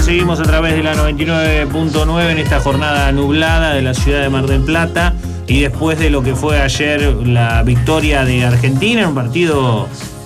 seguimos a través de la 99.9 en esta jornada nublada de la ciudad de Mar del Plata. Y después de lo que fue ayer la victoria de Argentina en un partido,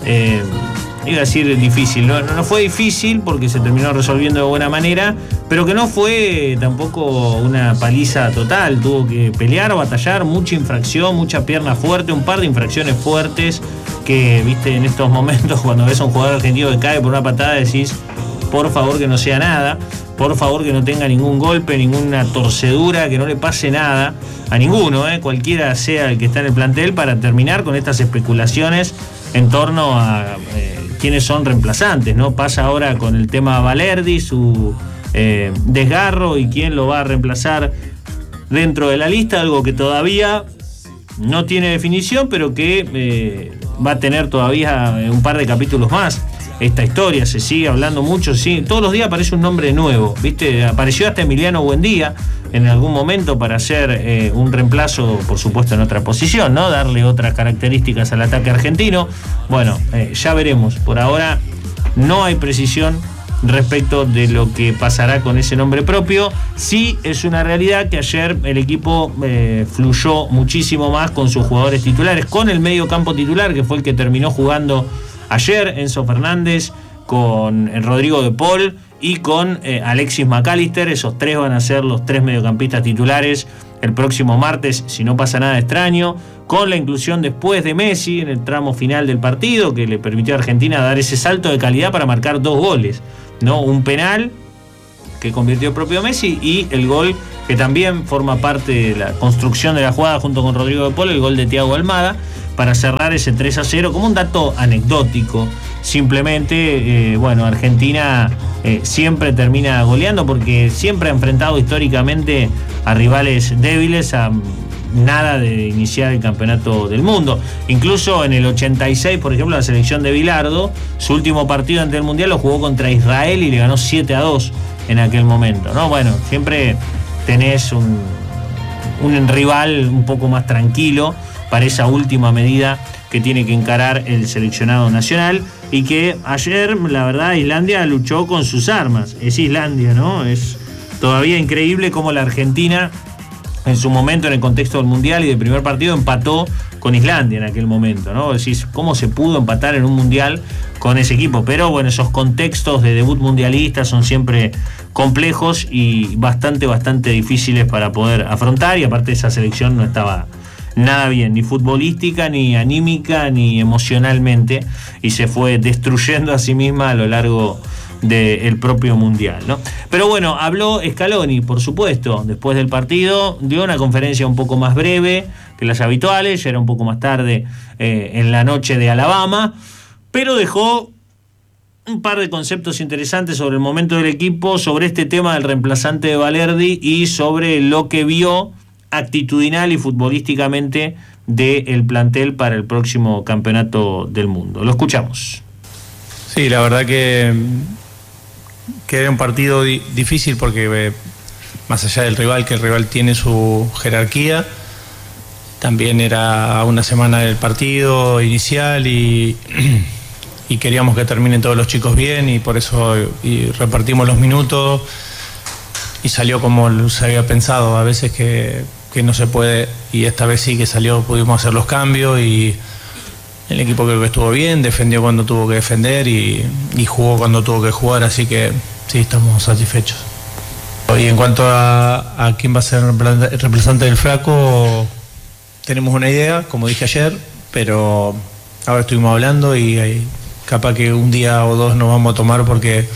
iba a decir difícil, no fue difícil porque se terminó resolviendo de buena manera, pero que no fue tampoco una paliza total. Tuvo que pelear, batallar, mucha infracción, mucha pierna fuerte, un par de infracciones fuertes que, viste, en estos momentos cuando ves a un jugador argentino que cae por una patada decís, por favor que no sea nada, por favor que no tenga ningún golpe, ninguna torcedura, que no le pase nada a ninguno, cualquiera sea el que está en el plantel, para terminar con estas especulaciones en torno a quiénes son reemplazantes, ¿no? Pasa ahora con el tema Balerdi, su desgarro y quién lo va a reemplazar dentro de la lista, algo que todavía no tiene definición, pero que va a tener todavía un par de capítulos más. Esta historia se sigue hablando mucho, sí, todos los días aparece un nombre nuevo, ¿viste? Apareció hasta Emiliano Buendía en algún momento para hacer un reemplazo, por supuesto en otra posición, ¿no? Darle otras características al ataque argentino. Bueno, ya veremos. Por ahora no hay precisión respecto de lo que pasará con ese nombre propio. Sí es una realidad que ayer el equipo fluyó muchísimo más con sus jugadores titulares, con el medio campo titular, que fue el que terminó jugando ayer, Enzo Fernández, con Rodrigo de Paul y con Alexis McAllister. Esos tres van a ser los tres mediocampistas titulares el próximo martes, si no pasa nada extraño, con la inclusión después de Messi en el tramo final del partido, que le permitió a Argentina dar ese salto de calidad para marcar 2 goles, ¿no? Un penal que convirtió el propio Messi y el gol que también forma parte de la construcción de la jugada junto con Rodrigo de Paul, el gol de Thiago Almada, para cerrar ese 3-0, como un dato anecdótico. Simplemente, Argentina siempre termina goleando porque siempre ha enfrentado históricamente a rivales débiles, a nada de iniciar el campeonato del mundo. Incluso en el 86, por ejemplo, la selección de Bilardo, su último partido ante el Mundial lo jugó contra Israel y le ganó 7-2 en aquel momento, ¿no? Bueno, siempre tenés un rival un poco más tranquilo para esa última medida que tiene que encarar el seleccionado nacional, y que ayer, la verdad, Islandia luchó con sus armas. Es Islandia, ¿no? Es todavía increíble cómo la Argentina, en su momento, en el contexto del Mundial y del primer partido, empató con Islandia en aquel momento, ¿no? Decís, ¿cómo se pudo empatar en un Mundial con ese equipo? Pero bueno, esos contextos de debut mundialista son siempre complejos y bastante difíciles para poder afrontar, y aparte esa selección no estaba nada bien, ni futbolística, ni anímica, ni emocionalmente, y se fue destruyendo a sí misma a lo largo del propio Mundial, ¿no? Pero bueno, habló Scaloni, por supuesto, después del partido, dio una conferencia un poco más breve que las habituales, ya era un poco más tarde en la noche de Alabama, pero dejó un par de conceptos interesantes sobre el momento del equipo, sobre este tema del reemplazante de Balerdi y sobre lo que vio actitudinal y futbolísticamente del plantel para el próximo campeonato del mundo. Lo escuchamos. Sí, la verdad que era un partido difícil porque más allá del rival, que el rival tiene su jerarquía, también era una semana del partido inicial y queríamos que terminen todos los chicos bien, y por eso repartimos los minutos y salió como se había pensado. A veces que no se puede, y esta vez sí que salió, pudimos hacer los cambios y el equipo creo que estuvo bien, defendió cuando tuvo que defender y jugó cuando tuvo que jugar, así que sí, estamos satisfechos. Y en cuanto a quién va a ser el reemplazante del Flaco, tenemos una idea, como dije ayer, pero ahora estuvimos hablando y capaz que un día o dos nos vamos a tomar, porque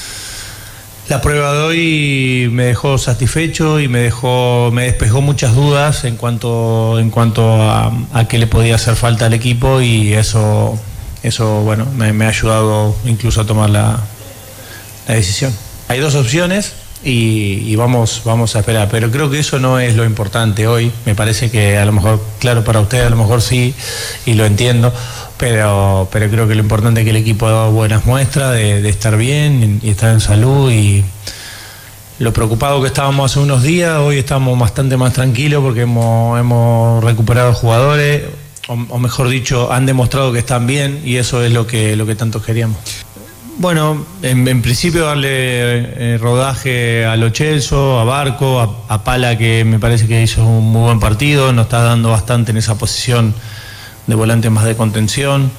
la prueba de hoy me dejó satisfecho y me despejó muchas dudas en cuanto a qué le podía hacer falta al equipo, y eso bueno, me ha ayudado incluso a tomar la decisión. Hay 2 opciones y vamos a esperar, pero creo que eso no es lo importante hoy. Me parece que a lo mejor, claro, para usted a lo mejor sí, y lo entiendo, pero creo que lo importante es que el equipo ha dado buenas muestras de estar bien y estar en salud, y lo preocupado que estábamos hace unos días, hoy estamos bastante más tranquilos porque hemos recuperado jugadores, o mejor dicho, han demostrado que están bien, y eso es lo que tanto queríamos. Bueno, en principio darle rodaje a Lo Celso, a Barco, a Pala, que me parece que hizo un muy buen partido, nos está dando bastante en esa posición de volante más de contención.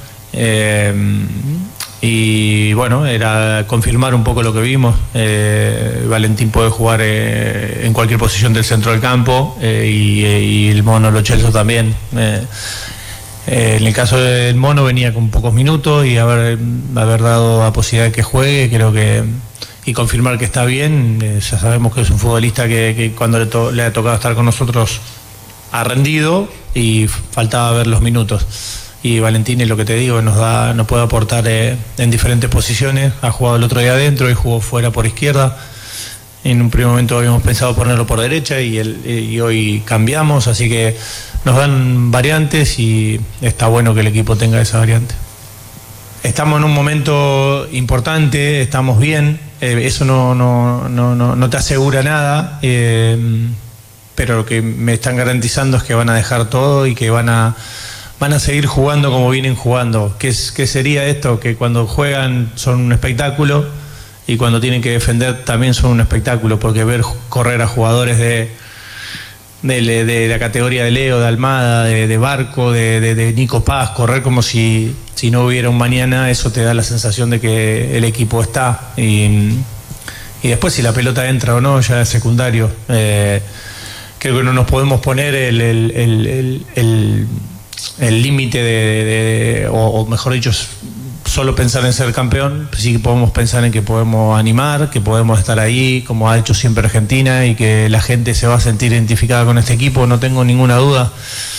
Y bueno, era confirmar un poco lo que vimos. Valentín puede jugar en cualquier posición del centro del campo, y el mono Lo Celso también. En el caso del mono venía con pocos minutos y haber dado la posibilidad de que juegue, creo que, y confirmar que está bien. Ya sabemos que es un futbolista que cuando le ha tocado estar con nosotros ha rendido, y faltaba ver los minutos. Y Valentín, es lo que te digo, nos puede aportar en diferentes posiciones. Ha jugado el otro día adentro y jugó fuera por izquierda. En un primer momento habíamos pensado ponerlo por derecha y hoy cambiamos, así que nos dan variantes y está bueno que el equipo tenga esa variante. Estamos en un momento importante, estamos bien, eso no te asegura nada, pero lo que me están garantizando es que van a dejar todo y que van a seguir jugando como vienen jugando. ¿Qué sería esto? Que cuando juegan son un espectáculo y cuando tienen que defender también son un espectáculo, porque ver correr a jugadores de la categoría de Leo, de Almada, de Barco, de Nico Paz, correr como si no hubiera un mañana, eso te da la sensación de que el equipo está. Y después si la pelota entra o no ya es secundario. Creo que no nos podemos poner el límite o mejor dicho, solo pensar en ser campeón. Sí que podemos pensar en que podemos animar, que podemos estar ahí, como ha hecho siempre Argentina, y que la gente se va a sentir identificada con este equipo, no tengo ninguna duda.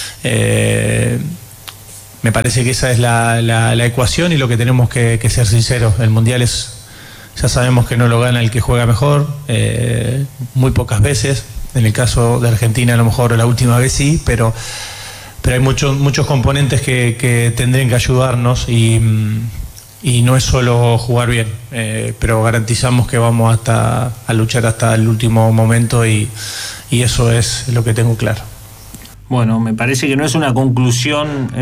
Me parece que esa es la ecuación y lo que tenemos que ser sinceros. El Mundial ya sabemos que no lo gana el que juega mejor, muy pocas veces. En el caso de Argentina a lo mejor la última vez sí, pero hay muchos componentes que tendrían que ayudarnos y no es solo jugar bien, pero garantizamos que vamos a luchar hasta el último momento y eso es lo que tengo claro. Bueno, me parece que no es una conclusión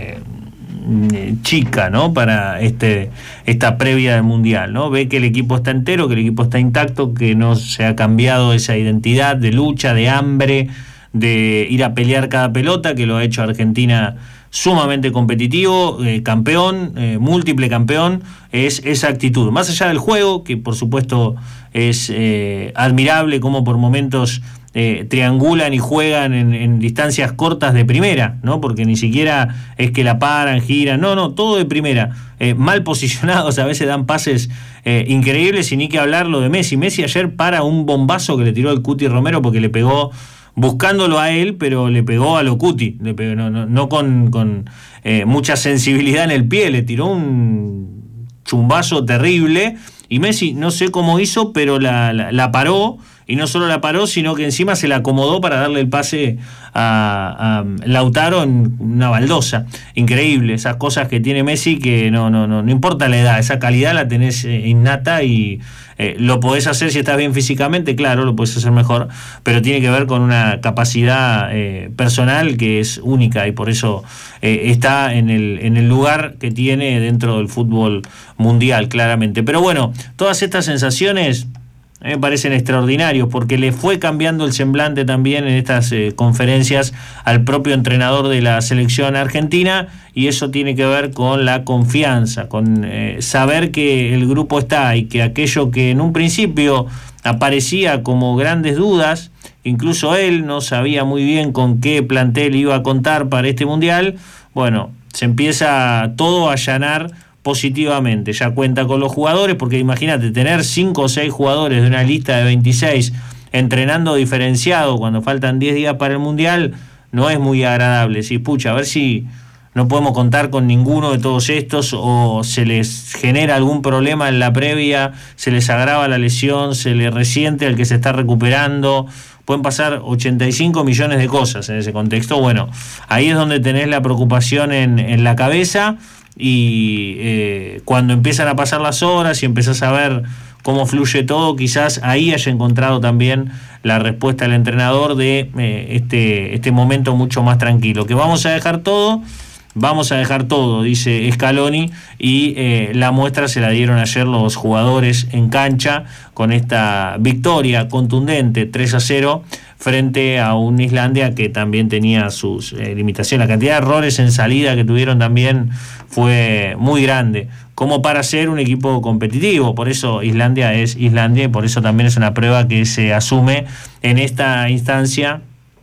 chica, ¿no? Para esta previa del Mundial, ¿no? Ve que el equipo está entero, que el equipo está intacto, que no se ha cambiado esa identidad de lucha, de hambre, de ir a pelear cada pelota, que lo ha hecho Argentina sumamente competitivo, campeón, múltiple campeón. Es esa actitud, más allá del juego, que por supuesto es admirable, como por momentos triangulan y juegan en distancias cortas de primera, ¿no? Porque ni siquiera es que la paran, giran, no, todo de primera, mal posicionados, a veces dan pases increíbles, y ni que hablar lo de Messi ayer para un bombazo que le tiró el Cuti Romero, porque le pegó buscándolo a él, pero le pegó a lo Cuti, le pegó, no con mucha sensibilidad en el pie, le tiró un chumbazo terrible, y Messi no sé cómo hizo, pero la paró, y no solo la paró, sino que encima se la acomodó para darle el pase a Lautaro en una baldosa. Increíble, esas cosas que tiene Messi, que no importa la edad, esa calidad la tenés innata, y lo podés hacer si estás bien físicamente, claro, lo podés hacer mejor, pero tiene que ver con una capacidad personal que es única, y por eso está en el lugar que tiene dentro del fútbol mundial, claramente. Pero bueno, todas estas sensaciones me parecen extraordinarios, porque le fue cambiando el semblante también en estas conferencias al propio entrenador de la selección argentina, y eso tiene que ver con la confianza, con saber que el grupo está, y que aquello que en un principio aparecía como grandes dudas, incluso él no sabía muy bien con qué plantel iba a contar para este Mundial, bueno, se empieza todo a allanar positivamente. Ya cuenta con los jugadores, porque imagínate, tener 5 o 6 jugadores de una lista de 26 entrenando diferenciado cuando faltan 10 días para el Mundial no es muy agradable. Si pucha, a ver si no podemos contar con ninguno de todos estos, o se les genera algún problema en la previa, se les agrava la lesión, se le resiente al que se está recuperando. Pueden pasar 85 millones de cosas en ese contexto. Bueno, ahí es donde tenés la preocupación en la cabeza, y cuando empiezan a pasar las horas y empezás a ver cómo fluye todo, quizás ahí haya encontrado también la respuesta del entrenador de este momento mucho más tranquilo, que vamos a dejar todo vamos a dejar todo, dice Scaloni, y la muestra se la dieron ayer los jugadores en cancha con esta victoria contundente 3-0 frente a un Islandia que también tenía sus limitaciones. La cantidad de errores en salida que tuvieron también fue muy grande, como para ser un equipo competitivo. Por eso Islandia es Islandia y por eso también es una prueba que se asume en esta instancia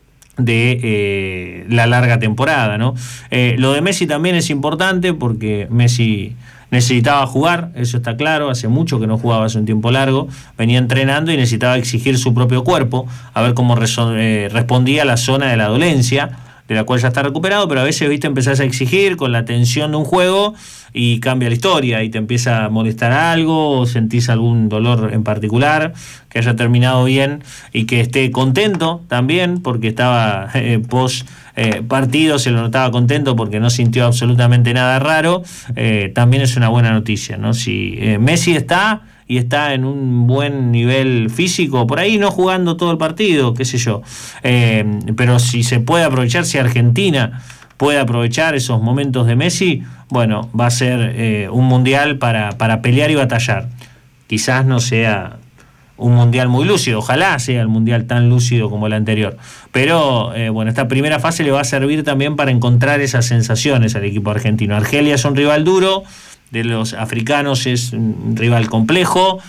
de la larga temporada, ¿no? Lo de Messi también es importante porque Messi necesitaba jugar, eso está claro, hace mucho que no jugaba, hace un tiempo largo, venía entrenando y necesitaba exigir su propio cuerpo, a ver cómo respondía a la zona de la dolencia, de la cual ya está recuperado, pero a veces, viste, empezás a exigir con la tensión de un juego y cambia la historia y te empieza a molestar algo o sentís algún dolor en particular, que haya terminado bien y que esté contento también porque estaba post partido, se lo notaba contento porque no sintió absolutamente nada raro, también es una buena noticia, ¿no? Si Messi está y está en un buen nivel físico, por ahí no jugando todo el partido, qué sé yo, pero si se puede aprovechar, si Argentina puede aprovechar esos momentos de Messi, bueno, va a ser un mundial para pelear y batallar. Quizás no sea un mundial muy lúcido, ojalá sea el mundial tan lúcido como el anterior, pero bueno, esta primera fase le va a servir también para encontrar esas sensaciones al equipo argentino. Argelia es un rival duro, de los africanos es un rival complejo,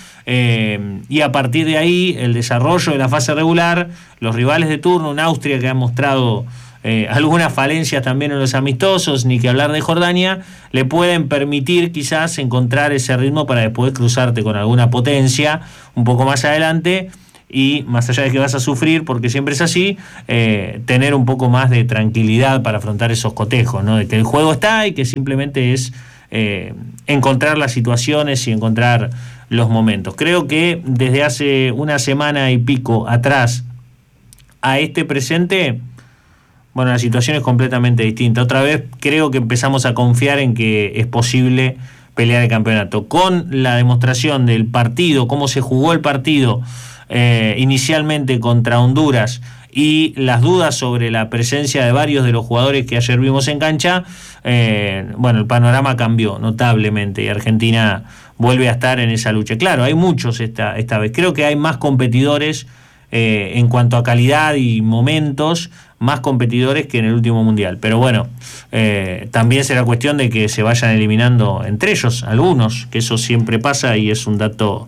y a partir de ahí el desarrollo de la fase regular, los rivales de turno, un Austria que ha mostrado algunas falencias también en los amistosos, ni que hablar de Jordania, le pueden permitir quizás encontrar ese ritmo para después cruzarte con alguna potencia un poco más adelante y, más allá de que vas a sufrir, porque siempre es así, tener un poco más de tranquilidad para afrontar esos cotejos, ¿no? De que el juego está y que simplemente es encontrar las situaciones y encontrar los momentos. Creo que desde hace una semana y pico atrás a este presente, bueno, la situación es completamente distinta. Otra vez creo que empezamos a confiar en que es posible pelear el campeonato. Con la demostración del partido, cómo se jugó el partido inicialmente contra Honduras y las dudas sobre la presencia de varios de los jugadores que ayer vimos en cancha, bueno, el panorama cambió notablemente y Argentina vuelve a estar en esa lucha. Claro, hay muchos esta vez. Creo que hay más competidores en cuanto a calidad y momentos, más competidores que en el último mundial, pero bueno, también será cuestión de que se vayan eliminando entre ellos algunos, que eso siempre pasa y es un dato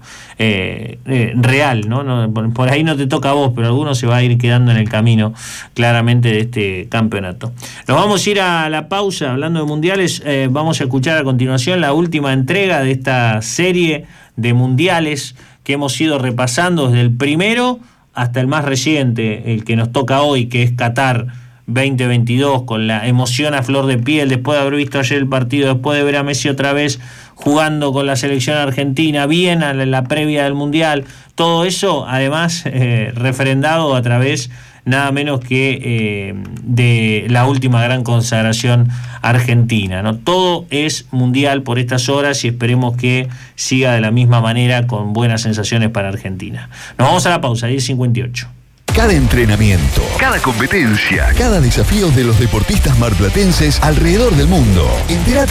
real, ¿no? Por ahí no te toca a vos, pero algunos se va a ir quedando en el camino claramente de este campeonato. Nos vamos a ir a la pausa hablando de mundiales. Vamos a escuchar a continuación la última entrega de esta serie de mundiales que hemos ido repasando desde el primero hasta el más reciente, el que nos toca hoy, que es Qatar 2022, con la emoción a flor de piel, después de haber visto ayer el partido, después de ver a Messi otra vez jugando con la selección argentina, bien a la previa del Mundial, todo eso, además, refrendado a través nada menos que de la última gran consagración argentina, ¿no? Todo es mundial por estas horas y esperemos que siga de la misma manera con buenas sensaciones para Argentina. Nos vamos a la pausa, 10:58. Cada entrenamiento, cada competencia, cada desafío de los deportistas marplatenses alrededor del mundo. Entérate